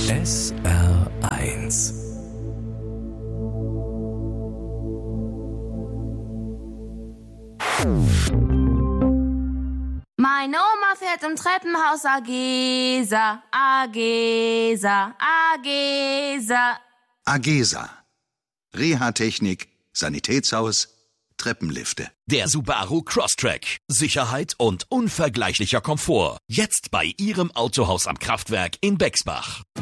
SR1. Meine Oma fährt im Treppenhaus Agesa, Agesa, Agesa. Agesa. Reha-Technik, Sanitätshaus, Treppenlifte. Der Subaru Crosstrek. Sicherheit und unvergleichlicher Komfort. Jetzt bei Ihrem Autohaus am Kraftwerk in Bexbach.